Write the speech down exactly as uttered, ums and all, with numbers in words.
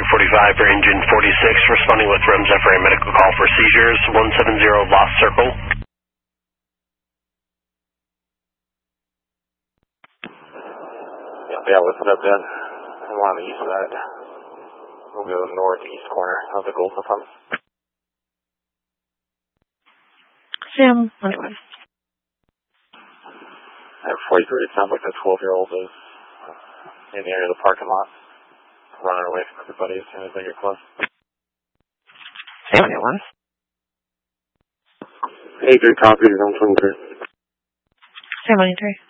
forty-five for engine forty-six, responding with R E M Zephyr a medical call for seizures, one seven zero Lost Circle. Yeah, yeah, listen up, Ben. I'm on the east side. We'll go northeast corner of the Golden Pump. Sam, one. At forty-three, it sounds like the twelve-year-old is in the area of the parking lot, running away from everybody as soon as they get close. Sam, one. Hey, three copies, I'm twenty-three. Sam, one, three.